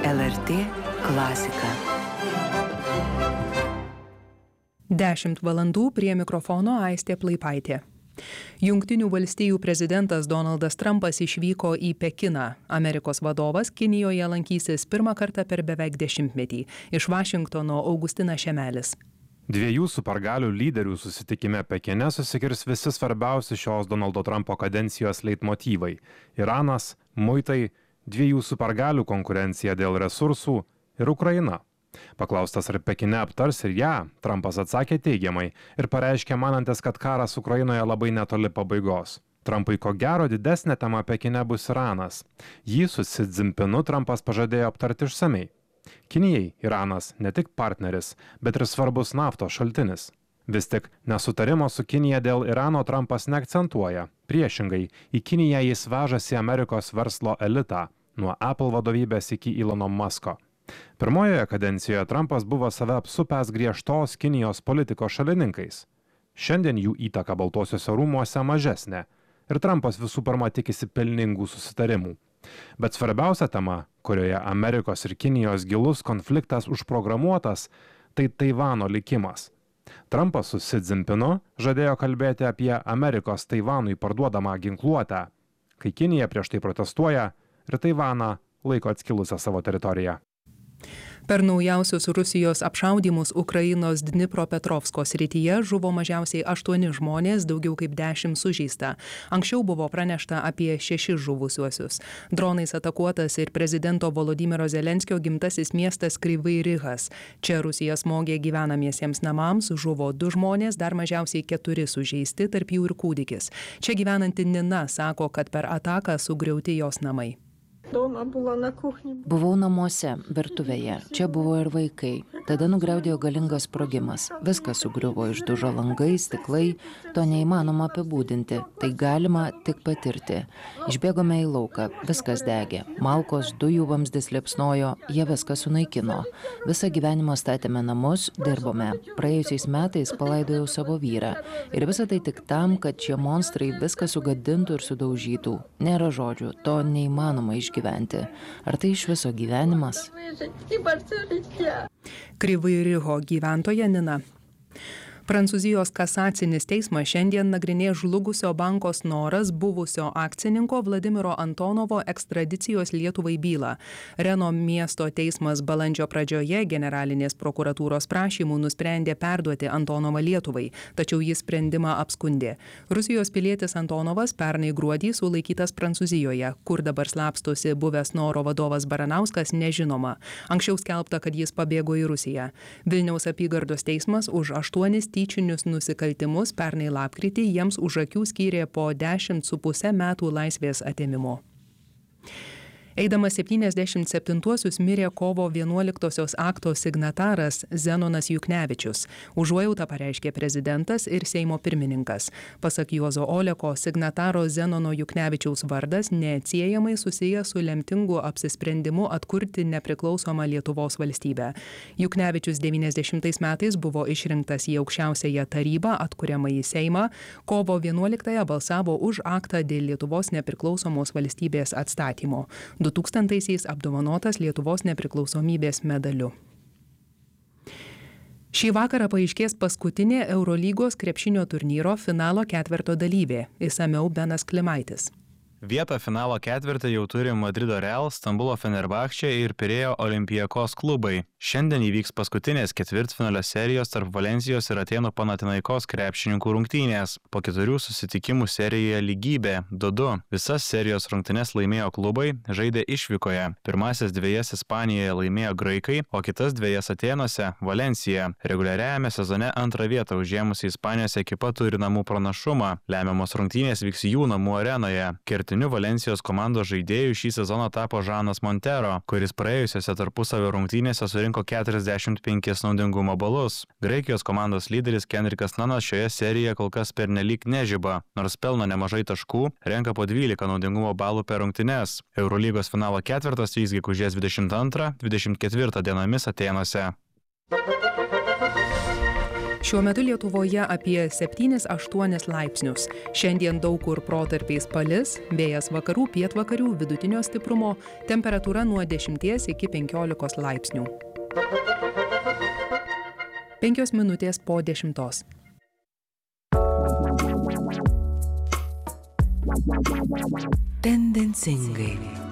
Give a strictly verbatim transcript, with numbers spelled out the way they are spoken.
L R T klasika. Dešimt valandų prie mikrofono Aistė Plaipaitė. Jungtinių valstijų prezidentas Donaldas Trumpas išvyko į Pekiną. Amerikos vadovas Kinijoje lankysis pirmą kartą per beveik dešimtmetį. Iš Vašingtono Augustinas Šemelis. Dviejų supergalių lyderių susitikime Pekine susikirs visi svarbiausi šios Donaldo Trumpo kadencijos leitmotyvai – Iranas, muitai, dviejų supergalių konkurencija dėl resursų ir Ukraina. Paklaustas, ar Pekine aptars ir ją, Trumpas atsakė teigiamai ir pareiškė manantis, kad karas Ukrainoje labai netoli pabaigos. Trumpui ko gero didesnė tema Pekine bus Iranas. Jį su Xi Jinpingu Trumpas pažadėjo aptarti išsamei. Kinijai Iranas ne tik partneris, bet ir svarbus naftos šaltinis. Vis tik nesutarimo su Kinija dėl Irano Trumpas neakcentuoja. Priešingai, į Kiniją jis vežasi Amerikos verslo elitą, nuo Apple vadovybės iki Elono Musko. Pirmojoje kadencijoje Trumpas buvo save apsupęs griežtos Kinijos politikos šalininkais. Šiandien jų įtaka Baltuosiuose rūmuose mažesnė ir Trumpas visų pirma tikisi pelningų susitarimų. Bet svarbiausia tema, kurioje Amerikos ir Kinijos gilus konfliktas užprogramuotas, tai Taivano likimas. Trumpas su Xi Jinpingu žadėjo kalbėti apie Amerikos Taivanui parduodamą ginkluotę, kai Kinija prieš tai protestuoja ir Taivaną laiko atskilusią savo teritoriją. Per naujausius Rusijos apšaudymus Ukrainos Dnipropetrovsko srityje žuvo mažiausiai aštuoni žmonės, daugiau kaip dešimt sužeista. Anksčiau buvo pranešta apie šešis žuvusiuosius. Dronais atakuotas ir prezidento Volodymyro Zelenskio gimtasis miestas Kryvyi Rihas. Čia Rusija smogė gyvenamiesiems namams, žuvo du žmonės, dar mažiausiai keturi sužeisti, tarp jų ir kūdikis. Čia gyvenanti Nina sako, kad per ataką sugriauti jos namai. Buvau namuose, virtuvėje. Čia buvo ir vaikai. Tada nugriaudėjo galingas sprogimas. Viskas sugriuvo, išdužo langai, stiklai. To neįmanoma apibūdinti. Tai galima tik patirti. Išbėgome į lauką. Viskas degė. Malkos, dujų vamzdis liepsnojo. Jie viską sunaikino. Visą gyvenimą statėme namus, dirbome. Praėjusiais metais palaidojau savo vyrą. Ir visą tai tik tam, kad šie monstrai viską sugadintų ir sudaužytų. Nėra žodžių. To neįmanoma išgyventi. Gyventi. Ar tai iš viso gyvenimas? Kryvyi Riho gyventoja Nina. Prancūzijos kasacinis teismas šiandien nagrinės žlugusio banko Snoras buvusio akcininko Vladimiro Antonovo ekstradicijos Lietuvai bylą. Reno miesto teismas balandžio pradžioje generalinės prokuratūros prašymų nusprendė perduoti Antonovą Lietuvai, tačiau jis sprendimą apskundė. Rusijos pilietis Antonovas pernai gruodį sulaikytas Prancūzijoje, kur dabar slapstosi buvęs Snoro vadovas Baranauskas, nežinoma. Anksčiau skelbta, kad jis pabėgo į Rusiją. Vilniaus apygardos teismas už aštuonis tyčinius nusikaltimus pernai lapkritį jiems už akių skyrė po dešimt su puse metų laisvės atėmimo. Eidamas septyniasdešimt septintuosius mirė kovo vienuoliktosios akto signataras Zenonas Juknevičius. Užuojautą pareiškė prezidentas ir Seimo pirmininkas. Pasak Juozo Oleko, signataro Zenono Juknevičiaus vardas neatsiejamai susijęs su lemtingu apsisprendimu atkurti nepriklausomą Lietuvos valstybę. Juknevičius devyniasdešimtais metais buvo išrinktas į aukščiausiąją tarybą, atkuriamąjį Seimą. Kovo vienuoliktąją balsavo už aktą dėl Lietuvos nepriklausomos valstybės atstatymo. du tūkstantaisiais apdovanotas Lietuvos nepriklausomybės medaliu. Šį vakarą paaiškės paskutinė Eurolygos krepšinio turnyro finalo ketverto dalyvė. Išsamiau Benas Klimaitis. Vietą finalo ketvirtį jau turi Madrido Real, Stambulo Fenerbahčė ir Pirėjo Olympiakos klubai. Šiandien įvyks paskutinės ketvirtfinalio serijos tarp Valensijos ir Atėnų Panathinaikos krepšininkų rungtynės. Po keturių susitikimų serijoje lygybė du du. Visas serijos rungtynes laimėjo klubai, žaidė išvykoje. Pirmasis dvejas Ispanijoje laimėjo graikai, o kitas dvejas Atėnuose – Valensija. Reguliariajame sezone antrą vietą užėmusi Ispanijos ekipa turi namų pranašumą. Lemiamos rungtynės vyks jų namų arenoje. Kertiniu Valensijos komandos žaidėjų šį sezoną tapo Žanas Montero, kuris praėjusiose tarpusavio rungtynėse surinko keturiasdešimt penkis naudingumo balus. Graikijos komandos lyderis Kendrikas Nanas šioje serijoje kol kas pernelyg nežiba, nors pelno nemažai taškų, renka po dvylika naudingumo balų per rungtynes. Eurolygos finalo ketvirtas vyks gegužės dvidešimt antrą dvidešimt ketvirtą dienomis Atėnuose. Šiuo metu Lietuvoje apie septynis aštuonis laipsnius. Šiandien daug kur protarpiais palis, vėjas vakarų pietvakarių vidutinio stiprumo, temperatūra nuo dešimties iki penkiolikos laipsnių. Penkios minutės po dešimtos. Tendencingai.